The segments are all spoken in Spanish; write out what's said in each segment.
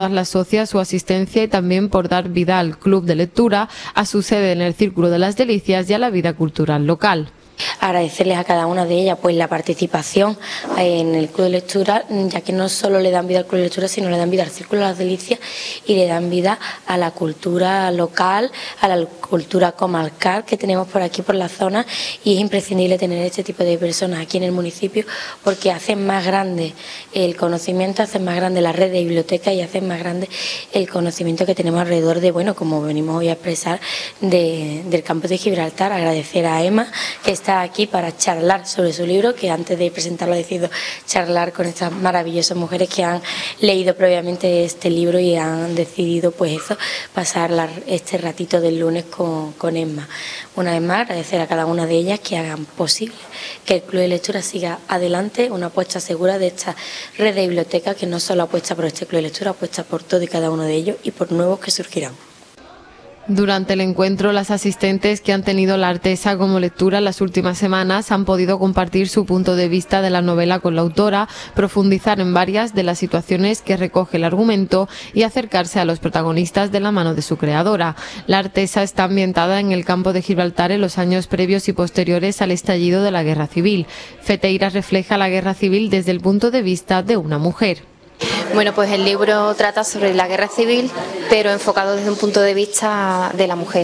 las socias su asistencia y también por dar vida al Club de Lectura, a su sede en el Círculo de las Delicias y a la vida cultural local. Agradecerles a cada una de ellas pues la participación en el Club de Lectura, ya que no solo le dan vida al Club de Lectura, sino le dan vida al Círculo de las Delicias y le dan vida a la cultura local, a la cultura comarcal que tenemos por aquí, por la zona, y es imprescindible tener este tipo de personas aquí en el municipio porque hacen más grande el conocimiento, hacen más grande la red de bibliotecas y hacen más grande el conocimiento que tenemos alrededor de, bueno, como venimos hoy a expresar, del campo de Gibraltar. Agradecer a Emma, que está aquí para charlar sobre su libro, que antes de presentarlo ha decidido charlar con estas maravillosas mujeres que han leído previamente este libro y han decidido pues eso, pasar este ratito del lunes con Emma. Una vez más, agradecer a cada una de ellas que hagan posible que el Club de Lectura siga adelante, una apuesta segura de esta red de bibliotecas que no solo apuesta por este Club de Lectura, apuesta por todo y cada uno de ellos y por nuevos que surgirán. Durante el encuentro, las asistentes que han tenido la Artesa como lectura en las últimas semanas han podido compartir su punto de vista de la novela con la autora, profundizar en varias de las situaciones que recoge el argumento y acercarse a los protagonistas de la mano de su creadora. La Artesa está ambientada en el campo de Gibraltar en los años previos y posteriores al estallido de la Guerra Civil. Feteira refleja la Guerra Civil desde el punto de vista de una mujer. Bueno, pues el libro trata sobre la guerra civil, pero enfocado desde un punto de vista de la mujer.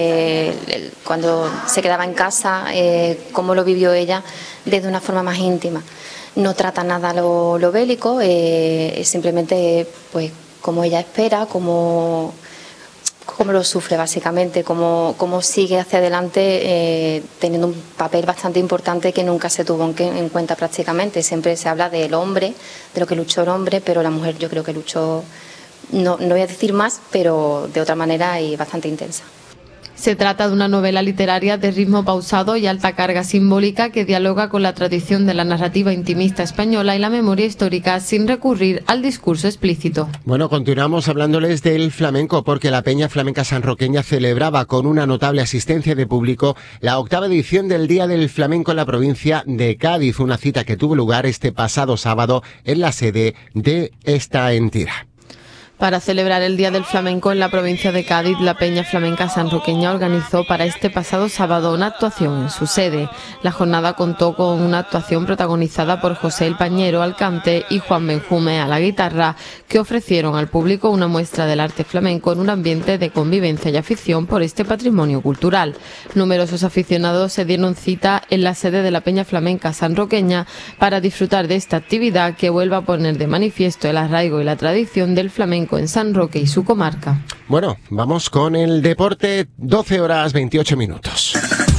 Cuando se quedaba en casa, cómo lo vivió ella desde una forma más íntima. No trata nada lo bélico, simplemente pues cómo ella espera, cómo lo sufre básicamente, cómo sigue hacia adelante teniendo un papel bastante importante que nunca se tuvo en cuenta prácticamente. Siempre se habla del hombre, de lo que luchó el hombre, pero la mujer yo creo que luchó, no voy a decir más, pero de otra manera y bastante intensa. Se trata de una novela literaria de ritmo pausado y alta carga simbólica que dialoga con la tradición de la narrativa intimista española y la memoria histórica sin recurrir al discurso explícito. Bueno, continuamos hablándoles del flamenco porque la Peña Flamenca Sanroqueña celebraba con una notable asistencia de público la 8ª edición del Día del Flamenco en la provincia de Cádiz, una cita que tuvo lugar este pasado sábado en la sede de esta entidad. Para celebrar el Día del Flamenco en la provincia de Cádiz, la Peña Flamenca Sanroqueña organizó para este pasado sábado una actuación en su sede. La jornada contó con una actuación protagonizada por José el Pañero al cante y Juan Benjume a la guitarra, que ofrecieron al público una muestra del arte flamenco en un ambiente de convivencia y afición por este patrimonio cultural. Numerosos aficionados se dieron cita en la sede de la Peña Flamenca Sanroqueña para disfrutar de esta actividad que vuelve a poner de manifiesto el arraigo y la tradición del flamenco en San Roque y su comarca. Bueno, vamos con el deporte, 12 horas 28 minutos.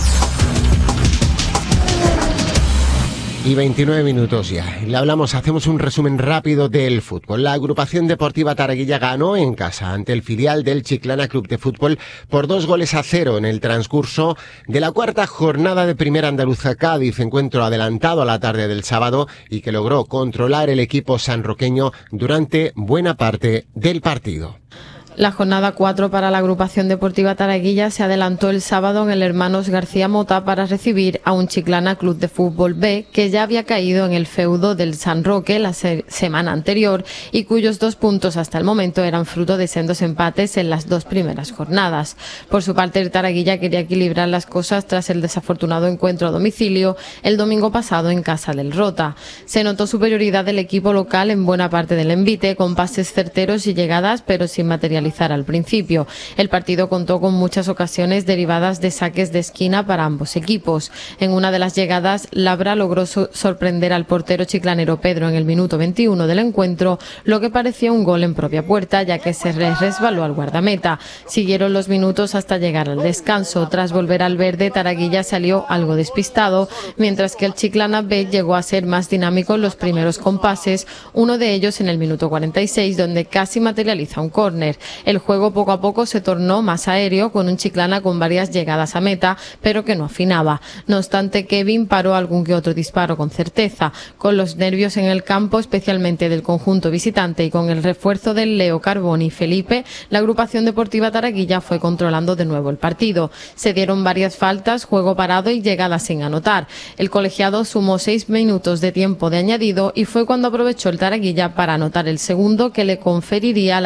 Y 29 minutos ya. Le hablamos, hacemos un resumen rápido del fútbol. La agrupación deportiva Taraguilla ganó en casa ante el filial del Chiclana Club de Fútbol por 2-0 en el transcurso de la 4ª jornada de Primera Andaluza Cádiz, encuentro adelantado a la tarde del sábado y que logró controlar el equipo sanroqueño durante buena parte del partido. La jornada 4 para la agrupación deportiva Taraguilla se adelantó el sábado en el Hermanos García Mota para recibir a un Chiclana Club de Fútbol B que ya había caído en el feudo del San Roque la semana anterior y cuyos 2 puntos hasta el momento eran fruto de sendos empates en las 2 primeras jornadas. Por su parte, el Taraguilla quería equilibrar las cosas tras el desafortunado encuentro a domicilio el domingo pasado en casa del Rota. Se notó superioridad del equipo local en buena parte del envite, con pases certeros y llegadas, pero sin materializar al principio. El partido contó con muchas ocasiones derivadas de saques de esquina para ambos equipos. En una de las llegadas, Labra logró sorprender al portero chiclanero Pedro en el minuto 21 del encuentro, lo que parecía un gol en propia puerta, ya que se resbaló al guardameta. Siguieron los minutos hasta llegar al descanso. Tras volver al verde, Taraguilla salió algo despistado, mientras que el Chiclana B llegó a ser más dinámico en los primeros compases, uno de ellos en el minuto 46, donde casi materializa un córner. El juego poco a poco se tornó más aéreo, con un Chiclana con varias llegadas a meta, pero que no afinaba. No obstante, Kevin paró algún que otro disparo con certeza. Con los nervios en el campo, especialmente del conjunto visitante, y con el refuerzo del Leo, Carboni y Felipe, la agrupación deportiva Taraquilla fue controlando de nuevo el partido. Se dieron varias faltas, juego parado y llegadas sin anotar. El colegiado sumó 6 minutos de tiempo de añadido y fue cuando aprovechó el Taraquilla para anotar el segundo, que le conferiría la